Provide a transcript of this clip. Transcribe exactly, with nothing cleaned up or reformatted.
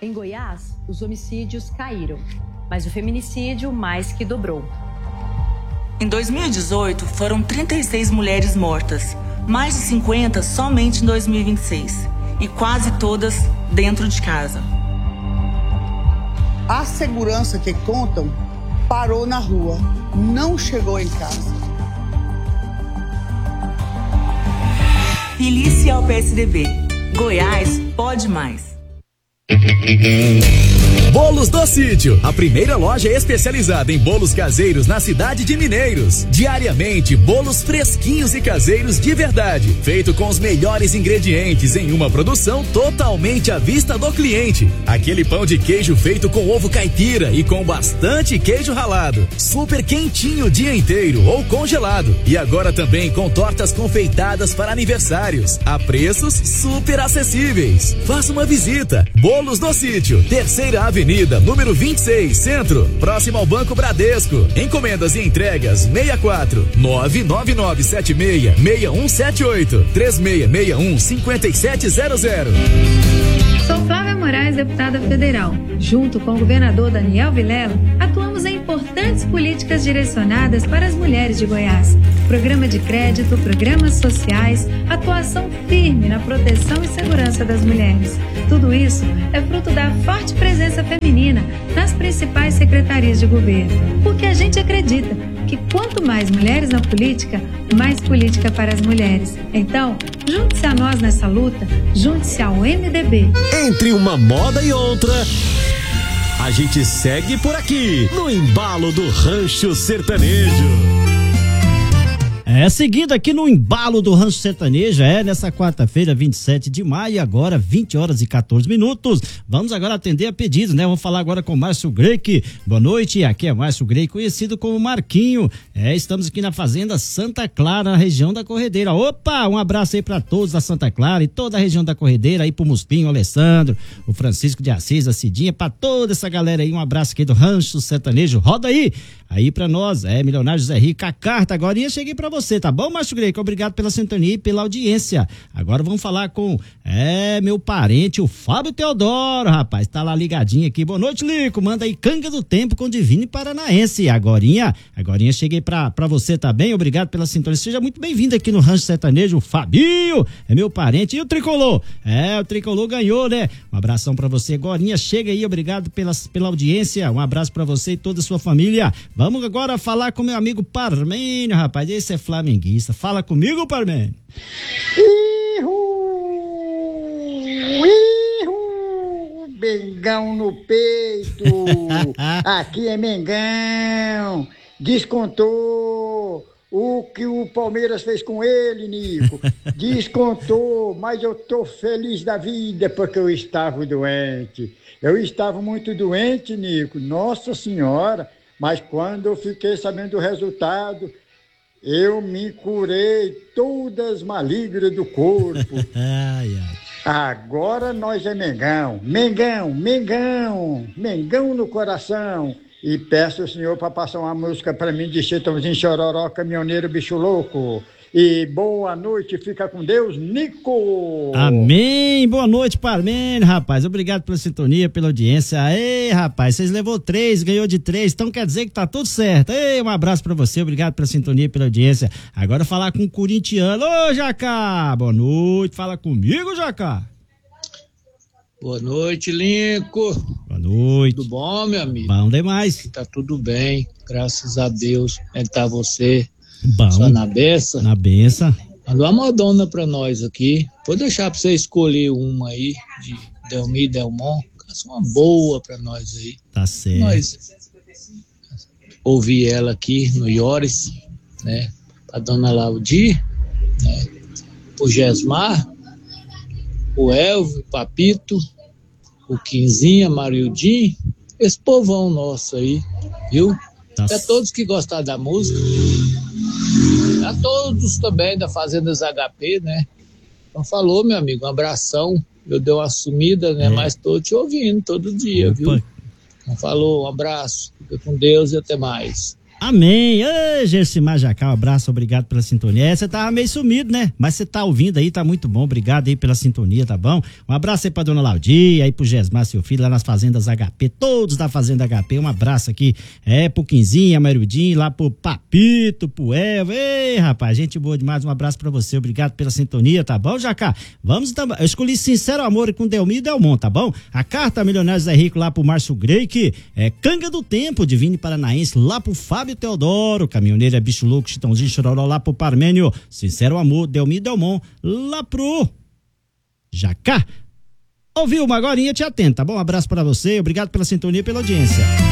Em Goiás, os homicídios caíram, mas o feminicídio mais que dobrou. Em dois mil e dezoito, foram trinta e seis mulheres mortas, mais de cinquenta somente em dois mil e vinte e seis, e quase todas dentro de casa. A segurança que contam parou na rua, não chegou em casa. Felice ao P S D B. Goiás pode mais. Bolos do Sítio, a primeira loja especializada em bolos caseiros na cidade de Mineiros. Diariamente, bolos fresquinhos e caseiros de verdade, feito com os melhores ingredientes em uma produção totalmente à vista do cliente. Aquele pão de queijo feito com ovo caipira e com bastante queijo ralado, super quentinho o dia inteiro ou congelado. E agora também com tortas confeitadas para aniversários, a preços super acessíveis. Faça uma visita. Bolos do Sítio, Terceira Avenida, número vinte e seis, Centro, próximo ao Banco Bradesco. Encomendas e entregas sessenta e quatro, nove nove nove sete seis, seis um sete oito, três seis seis um, cinco sete zero zero. Sou Flávia Moraes, deputada federal. Junto com o governador Daniel Vilela, atuamos em importantes políticas direcionadas para as mulheres de Goiás. Programa de crédito, programas sociais, atuação firme na proteção e segurança das mulheres. Tudo isso é fruto da forte presença feminina nas principais secretarias de governo. Porque a gente acredita que quanto mais mulheres na política, mais política para as mulheres. Então, junte-se a nós nessa luta, junte-se ao M D B. Entre uma moda e outra, a gente segue por aqui, no embalo do Rancho Sertanejo. É, seguindo aqui no embalo do Rancho Sertanejo, é nessa quarta-feira, vinte e sete de maio, agora vinte horas e quatorze minutos. Vamos agora atender a pedidos, né? Vamos falar agora com o Márcio Greik. Boa noite, aqui é Márcio Greik, conhecido como Marquinho. É, estamos aqui na Fazenda Santa Clara, na região da Corredeira. Opa, um abraço aí pra todos da Santa Clara e toda a região da Corredeira, aí pro Muspinho, o Alessandro, o Francisco de Assis, a Cidinha, pra toda essa galera aí, um abraço aqui do Rancho Sertanejo. Roda aí, aí pra nós, é, Milionário José Rico, a carta, agora ia cheguei pra você. Você, tá bom, Márcio Greco? Obrigado pela sintonia e pela audiência. Agora vamos falar com, é, meu parente, o Fábio Teodoro, rapaz, tá lá ligadinho aqui. Boa noite, Lico, manda aí Canga do Tempo com Divino e Paranaense. Agorinha, agorinha cheguei pra, pra você, tá bem? Obrigado pela sintonia. Seja muito bem-vindo aqui no Rancho Sertanejo, o Fabinho, é meu parente. E o Tricolor? É, o Tricolor ganhou, né? Um abração pra você, agorinha, chega aí, obrigado pela, pela audiência, um abraço pra você e toda a sua família. Vamos agora falar com meu amigo Parmênio, rapaz, esse é flamenguista. Fala comigo, Parmênio. Ihu, ihu, Mengão no peito. Aqui é Mengão. Descontou o que o Palmeiras fez com ele, Nico. Descontou, mas eu tô feliz da vida porque eu estava doente. Eu estava muito doente, Nico. Nossa Senhora. Mas quando eu fiquei sabendo do resultado, eu me curei todas as malignas do corpo. Ai, ai. Agora nós é Mengão. Mengão, Mengão, Mengão no coração. E peço ao senhor para passar uma música para mim de Chitãozinho Chororó, Caminhoneiro Bicho Louco. E boa noite, fica com Deus, Nico! Amém! Boa noite, Parmênio, rapaz. Obrigado pela sintonia, pela audiência. Ei, rapaz, vocês levou três, ganhou de três, então quer dizer que tá tudo certo. Ei, um abraço pra você, obrigado pela sintonia, pela audiência. Agora falar com o corintiano. Ô, Jacá! Boa noite, fala comigo, Jacá! Boa noite, Linco. Boa noite. Tudo bom, meu amigo? Bom demais. Tá tudo bem, graças a Deus. Como é que tá você? Bom. Só na beça? Na beça. Mandou uma modona pra nós aqui. Vou deixar pra você escolher uma aí, de Delmi e Delmon. Caça uma boa pra nós aí. Tá certo. Nós ouvir ela aqui no Iores, né? Pra dona Laudi, né? O Gesmar, o Elvio, o Papito, o Quinzinha, Marildinho, esse povão nosso aí, viu? Tá. É todos que gostam da música. A todos também da Fazendas H P, né? Então falou, meu amigo, um abração. Eu dei uma sumida, né? É. Mas tô te ouvindo todo dia, Opa. Viu? Então falou, um abraço. Fica com Deus e até mais. Amém. Ei, Gersimar Jacá, um abraço, obrigado pela sintonia. É, você tava meio sumido, né? Mas você tá ouvindo aí, tá muito bom. Obrigado aí pela sintonia, tá bom? Um abraço aí pra dona Laudia, aí pro Gesmar, seu filho, lá nas fazendas H P, todos da fazenda H P. Um abraço aqui, é, pro Quinzinha, Marudinho, lá pro Papito, pro Eva. Ei, rapaz, gente boa demais. Um abraço pra você, obrigado pela sintonia, tá bom, Jacá? Vamos também. Eu escolhi Sincero Amor com Delmi e Delmont, tá bom? A carta Milionários é Rico lá pro Márcio Greik, é Canga do Tempo, Divine Paranaense, lá pro Fábio Teodoro, Caminhoneiro é Bicho Louco, Chitãozinho, Chororó, lá pro Parmênio, Sincero Amor, Delmi Delmont, lá pro Jacá. Ouviu uma agorinha, te atento, tá bom? Um abraço pra você, obrigado pela sintonia e pela audiência.